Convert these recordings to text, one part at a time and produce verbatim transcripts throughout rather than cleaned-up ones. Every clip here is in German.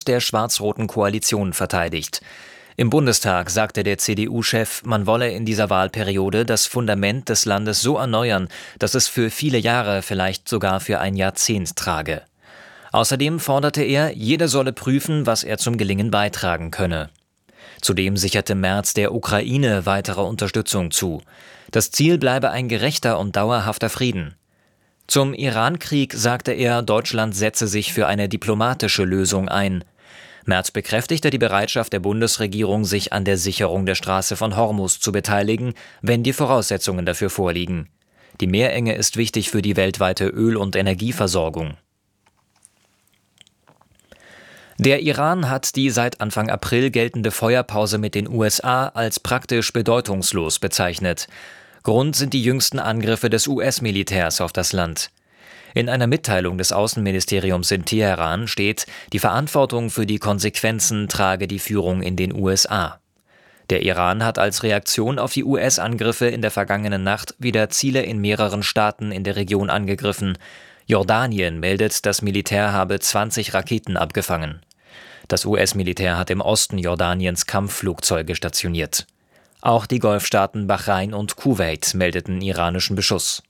der schwarz-roten Koalition verteidigt. Im Bundestag sagte der C D U-Chef, man wolle in dieser Wahlperiode das Fundament des Landes so erneuern, dass es für viele Jahre, vielleicht sogar für ein Jahrzehnt trage. Außerdem forderte er, jeder solle prüfen, was er zum Gelingen beitragen könne. Zudem sicherte Merz der Ukraine weitere Unterstützung zu. Das Ziel bleibe ein gerechter und dauerhafter Frieden. Zum Iran-Krieg sagte er, Deutschland setze sich für eine diplomatische Lösung ein. Merz bekräftigte die Bereitschaft der Bundesregierung, sich an der Sicherung der Straße von Hormuz zu beteiligen, wenn die Voraussetzungen dafür vorliegen. Die Meerenge ist wichtig für die weltweite Öl- und Energieversorgung. Der Iran hat die seit Anfang April geltende Feuerpause mit den U S A als praktisch bedeutungslos bezeichnet. Grund sind die jüngsten Angriffe des U S-Militärs auf das Land. In einer Mitteilung des Außenministeriums in Teheran steht, die Verantwortung für die Konsequenzen trage die Führung in den U S A. Der Iran hat als Reaktion auf die U S-Angriffe in der vergangenen Nacht wieder Ziele in mehreren Staaten in der Region angegriffen. Jordanien meldet, das Militär habe zwanzig Raketen abgefangen. Das U S-Militär hat im Osten Jordaniens Kampfflugzeuge stationiert. Auch die Golfstaaten Bahrain und Kuwait meldeten iranischen Beschuss.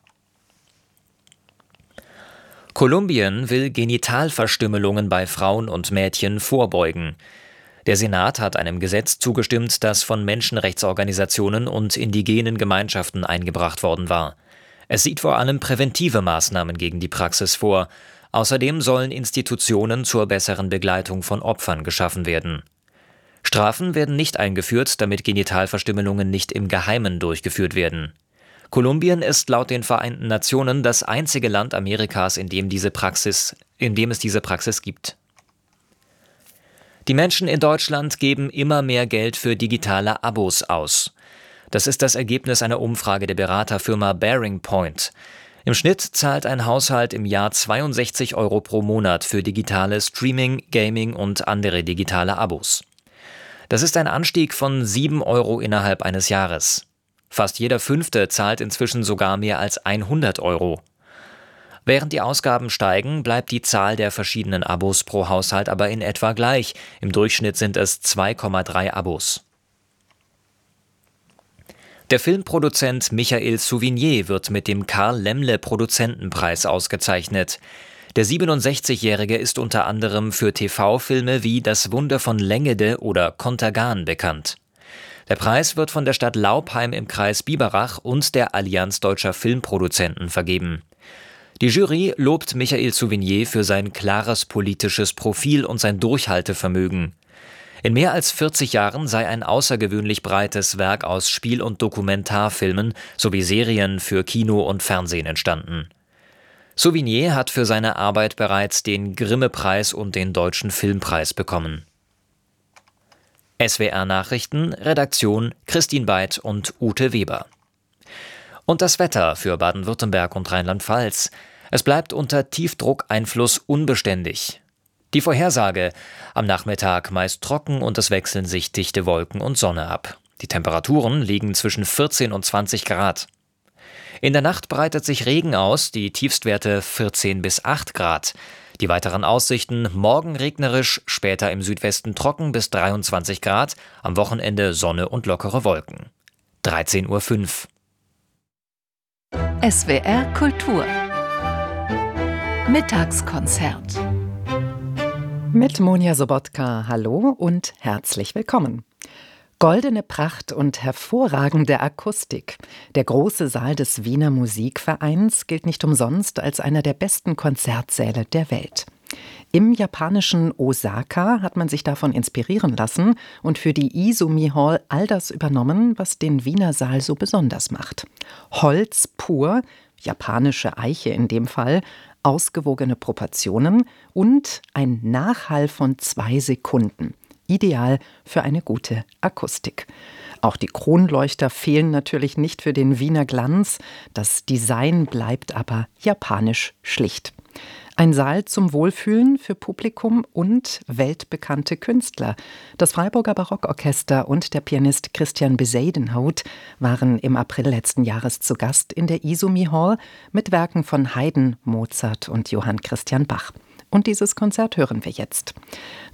Kolumbien will Genitalverstümmelungen bei Frauen und Mädchen vorbeugen. Der Senat hat einem Gesetz zugestimmt, das von Menschenrechtsorganisationen und indigenen Gemeinschaften eingebracht worden war. Es sieht vor allem präventive Maßnahmen gegen die Praxis vor. Außerdem sollen Institutionen zur besseren Begleitung von Opfern geschaffen werden. Strafen werden nicht eingeführt, damit Genitalverstümmelungen nicht im Geheimen durchgeführt werden. Kolumbien ist laut den Vereinten Nationen das einzige Land Amerikas, in dem diese Praxis, in dem es diese Praxis gibt. Die Menschen in Deutschland geben immer mehr Geld für digitale Abos aus. Das ist das Ergebnis einer Umfrage der Beraterfirma Bearing Point. Im Schnitt zahlt ein Haushalt im Jahr zweiundsechzig Euro pro Monat für digitale Streaming, Gaming und andere digitale Abos. Das ist ein Anstieg von sieben Euro innerhalb eines Jahres. Fast jeder Fünfte zahlt inzwischen sogar mehr als hundert Euro. Während die Ausgaben steigen, bleibt die Zahl der verschiedenen Abos pro Haushalt aber in etwa gleich. Im Durchschnitt sind es zwei Komma drei Abos. Der Filmproduzent Michael Souvignier wird mit dem Karl-Laemmle-Produzentenpreis ausgezeichnet. Der siebenundsechzigjährige ist unter anderem für T V-Filme wie Das Wunder von Lengede oder Contergan bekannt. Der Preis wird von der Stadt Laupheim im Kreis Biberach und der Allianz Deutscher Filmproduzenten vergeben. Die Jury lobt Michael Souvignier für sein klares politisches Profil und sein Durchhaltevermögen. In mehr als vierzig Jahren sei ein außergewöhnlich breites Werk aus Spiel- und Dokumentarfilmen sowie Serien für Kino und Fernsehen entstanden. Souvignier hat für seine Arbeit bereits den Grimme-Preis und den Deutschen Filmpreis bekommen. S W R-Nachrichten, Redaktion Christine Beith und Ute Weber. Und das Wetter für Baden-Württemberg und Rheinland-Pfalz. Es bleibt unter Tiefdruckeinfluss unbeständig. Die Vorhersage: Am Nachmittag meist trocken und es wechseln sich dichte Wolken und Sonne ab. Die Temperaturen liegen zwischen vierzehn und zwanzig Grad. In der Nacht breitet sich Regen aus, die Tiefstwerte vierzehn bis acht Grad. Die weiteren Aussichten: morgen regnerisch, später im Südwesten trocken bis dreiundzwanzig Grad, am Wochenende Sonne und lockere Wolken. dreizehn Uhr fünf. S W R Kultur Mittagskonzert mit Monja Sobotka. Hallo und herzlich willkommen. Goldene Pracht und hervorragende Akustik. Der große Saal des Wiener Musikvereins gilt nicht umsonst als einer der besten Konzertsäle der Welt. Im japanischen Osaka hat man sich davon inspirieren lassen und für die Izumi Hall all das übernommen, was den Wiener Saal so besonders macht. Holz pur, japanische Eiche in dem Fall, ausgewogene Proportionen und ein Nachhall von zwei Sekunden. Ideal für eine gute Akustik. Auch die Kronleuchter fehlen natürlich nicht für den Wiener Glanz. Das Design bleibt aber japanisch schlicht. Ein Saal zum Wohlfühlen für Publikum und weltbekannte Künstler. Das Freiburger Barockorchester und der Pianist Christian Bezuidenhout waren im April letzten Jahres zu Gast in der Izumi Hall mit Werken von Haydn, Mozart und Johann Christian Bach. Und dieses Konzert hören wir jetzt.